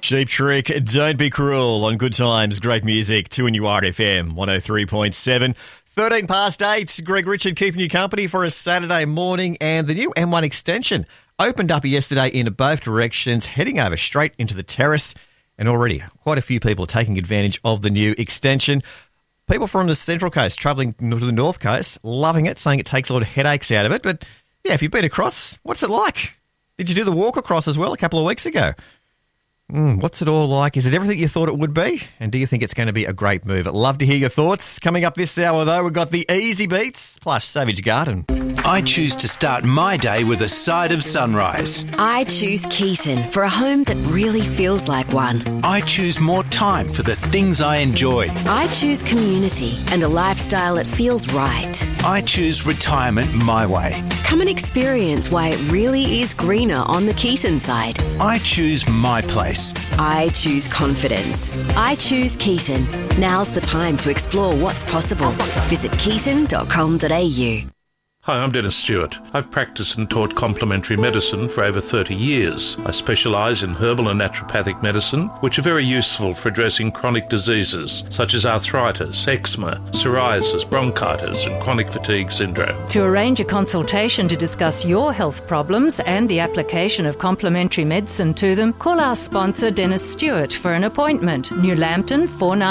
Cheap Trick, Don't Be Cruel on Good Times, great music, 2NURFM 103.7. 13 past 8, Greg Richard keeping you company for a Saturday morning, and the new M1 extension opened up yesterday in both directions, heading over straight into the terrace, and already quite a few people are taking advantage of the new extension. People from the Central Coast travelling to the North Coast, loving it, saying it takes a lot of headaches out of it, but yeah, if you've been across, what's it like? Did you do the walk across as well a couple of weeks ago? What's it all like? Is it everything you thought it would be? And do you think it's going to be a great move? I'd love to hear your thoughts. Coming up this hour, though, we've got the Easy Beats plus Savage Garden. I choose to start my day with a side of sunrise. I choose Keaton for a home that really feels like one. I choose more time for the things I enjoy. I choose community and a lifestyle that feels right. I choose retirement my way. Come and experience why it really is greener on the Keaton side. I choose my place. I choose confidence. I choose Keaton. Now's the time to explore what's possible. Visit keaton.com.au. Hi, I'm Dennis Stewart. I've practiced and taught complementary medicine for over 30 years. I specialise in herbal and naturopathic medicine, which are very useful for addressing chronic diseases such as arthritis, eczema, psoriasis, bronchitis and chronic fatigue syndrome. To arrange a consultation to discuss your health problems and the application of complementary medicine to them, call our sponsor Dennis Stewart for an appointment. New Lambton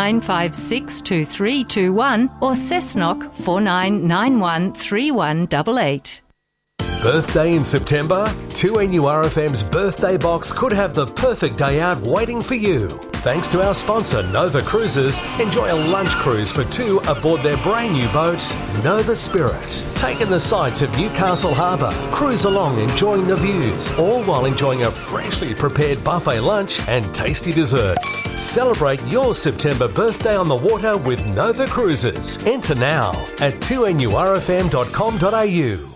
49562321 or Cessnock 49913188. Birthday in September? 2NURFM's birthday box could have the perfect day out waiting for you. Thanks to our sponsor Nova Cruises, enjoy a lunch cruise for two aboard their brand new boat, Nova Spirit. Take in the sights of Newcastle Harbour, cruise along enjoying the views, all while enjoying a freshly prepared buffet lunch and tasty desserts. Celebrate your September birthday on the water with Nova Cruises. Enter now at 2NURFM.com.au.